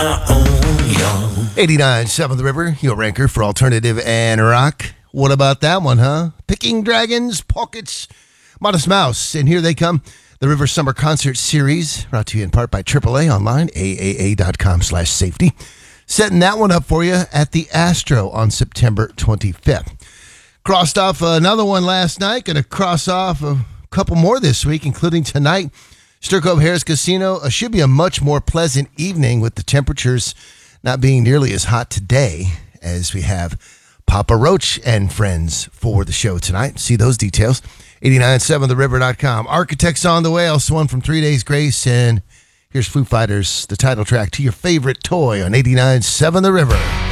89.7 The River, your anchor for alternative and rock. What about that one, huh? Picking Dragons, Pockets, Modest Mouse. And here they come. The River Summer Concert Series, brought to you in part by AAA online, aaa.com/safety. Setting that one up for you at the Astro on September 25th. Crossed off another one last night. Going to cross off a couple more this week, including tonight. Sturcove Harris Casino should be a much more pleasant evening with the temperatures not being nearly as hot today as we have Papa Roach and friends for the show tonight. See those details. 89.7theriver.com. Architects on the way. Also one from 3 Days Grace. And here's Foo Fighters, the title track to your favorite toy on 89.7 The River.